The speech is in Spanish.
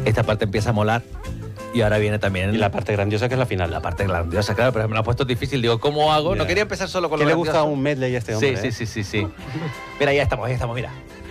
esta parte empieza a molar y ahora viene también... Y la parte grandiosa que es la final. La parte grandiosa, claro, pero me lo ha puesto difícil. Digo, ¿cómo hago? Ya. No quería empezar solo con ¿Qué lo le grandioso. gusta un medley a este hombre? Sí. Mira, ya estamos, mira.